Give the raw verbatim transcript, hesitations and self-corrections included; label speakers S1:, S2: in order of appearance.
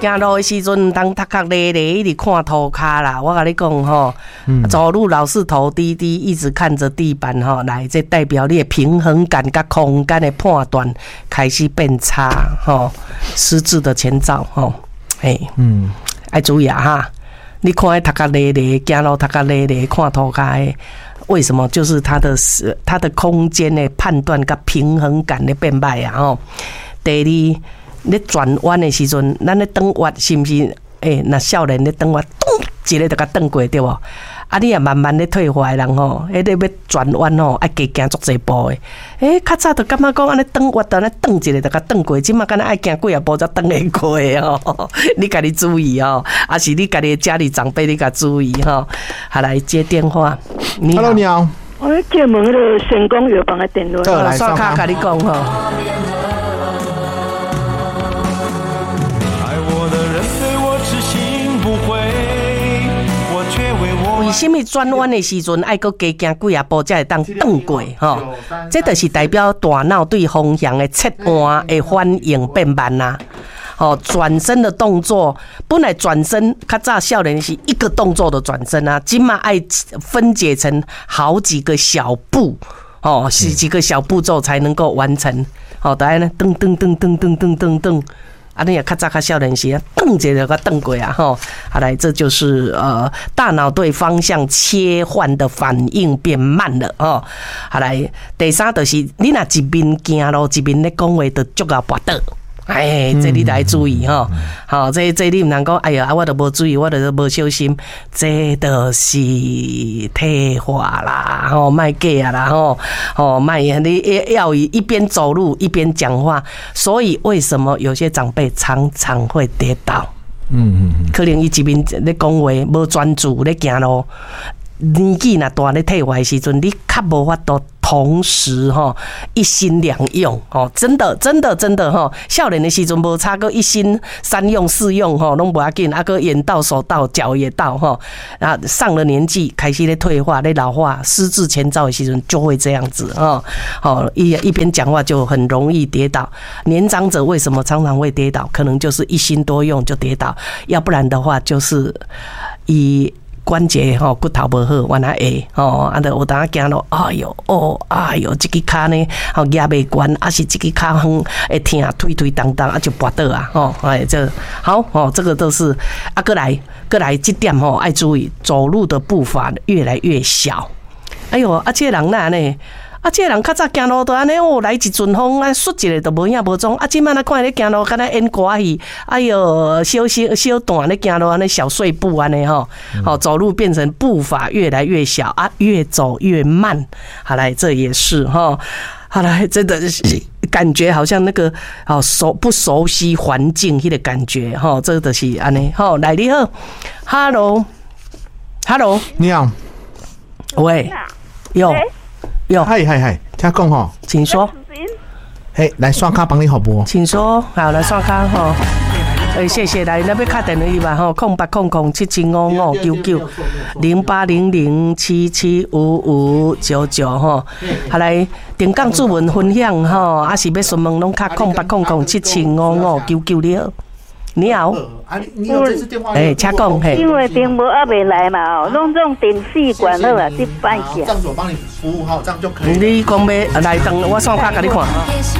S1: 行路的时阵，唔通头壳咧咧一直看涂骹啦。我跟你讲吼，走路老是头低低，一直看着地板吼，来，这代表你的平衡感甲空间的判断开始变差吼，失智的前兆吼，嘿，嗯，要注意啊哈。你看迄头壳咧咧，行路头壳咧咧，看涂骹的。为什么？就是他的他的空间的判断跟平衡感的变歹啊！吼，第二，你转弯的时阵，咱咧转弯是不是？诶、欸，那少年咧转弯，咚，一个就甲转过对无？啊，你也慢慢咧退化的人吼，迄个要转弯吼，爱加行足侪步的。诶、欸，较早就感觉讲安尼转弯，安尼转一个就甲转过，即马敢若爱行几啊步才转会过的吼。你家己注意哦，还是你家己家里长辈你家注意吼。好，来接电话。你好
S2: ，Hello， 你好。
S3: 我咧借问迄个成功药房的电话。
S1: 好，刷卡甲你讲吼。为什么转弯的时阵爱搁加行几啊步才会当转过？吼，这就是代表大脑对方向的切换的反应变慢啦。哦，转身的动作本来转身，较早少年是一个动作的转身啊，今嘛爱分解成好几个小步，哦，是几个小步骤才能够完成。哦，当然呢，噔噔噔噔噔噔噔噔。啊，你也较早较少年时，蹬一个个蹬过啊，吼！好来，这就是呃大脑对方向切换的反应变慢了哦。好来，第三就是你若一边行路一边咧讲话，就足够跋倒。哎，这你得注意哈，好，这这你唔能讲，哎呀，我都无注意，我都无小心，这都是退化啦，吼，卖假啊啦，吼，哦，卖你要一边走路一边讲话，所以为什么有些长辈常常会跌倒？嗯嗯嗯，可能伊一边咧讲话，无专注咧行路。年纪若大咧退化的时阵，你较无法度同时吼一心两用吼，真的真的真的吼，少年的时阵无差个一心三用四用吼，拢无要紧，啊个眼到手到脚也到吼，啊上了年纪开始咧退化咧老化失智前兆的时阵就会这样子吼，吼一一边讲话就很容易跌倒。年长者为什么常常会跌倒？可能就是一心多用就跌倒，要不然的话就是以。关节吼骨头无好，往那下吼，啊，就有当行路，哎哟哦，哎哟，这个骹呢，吼压袂悬，啊是这个骹远会疼，推推当当，啊就跋倒啊，吼，哎这好哦，这个都是啊，过来过来，这点吼爱注意，走路的步伐越来越小。哎哟，啊这个人哪呢？啊，这个人较早行路都安尼哦，来一阵风啊，摔一个都无影无踪。啊，今摆咱看咧行路，敢若演歌戏，哎哟，小小小段咧行路安尼小碎步安尼吼，好走路变成步伐越来越小啊，越走越慢。好来，这也是哈，好来，真的是感觉好像那个哦熟不熟悉环境迄个感觉哈，这个就是安尼。好，来你好 ，Hello，Hello，
S2: 你好，
S1: 喂，有。有，
S2: 嗨嗨嗨，听讲吼，
S1: 请说。
S2: 嘿，来刷卡帮你好不？
S1: 请说，好来刷卡吼。哎，谢谢，来那边卡电话吧吼，空八空空七七五五九九零八零零七七五五九九吼。好来，定岗主文分享吼，啊是要询问拢卡空八空空七七五五九九你好。你好，哎，请讲嘿。
S3: 因为电无还没来嘛哦，弄这种电视管好啊，去办一下。
S2: 这样子我帮你服务好，这样就可以。
S1: 你讲要来等我刷卡给你看。